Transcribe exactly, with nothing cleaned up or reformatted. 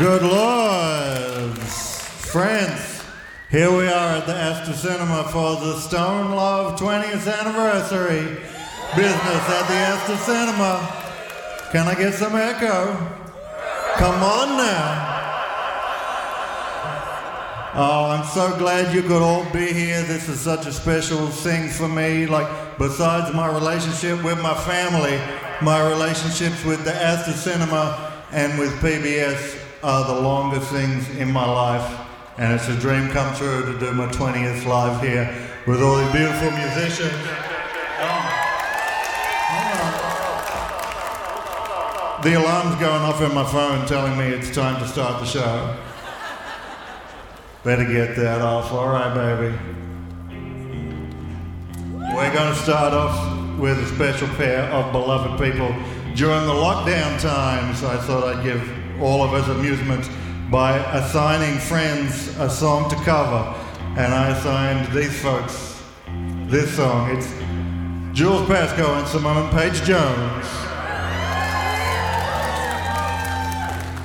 Good Lord, friends, here we are at the Astor Cinema for the Stone Love twentieth anniversary business at the Astor Cinema. Can I get some echo? Come on now. Oh, I'm so glad you could all be here. This is such a special thing for me. Like, besides my relationship with my family, my relationships with the Astor Cinema and with P B S are the longest things in my life. And it's a dream come true to do my twentieth live here with all these beautiful musicians. Oh. The alarm's going off in my phone telling me it's time to start the show. Better get that off. All right, baby. We're going to start off with a special pair of beloved people. During the lockdown times, I thought I'd give all of us amusement by assigning friends a song to cover. And I assigned these folks this song. It's Jules Pascoe and Simone Page Jones.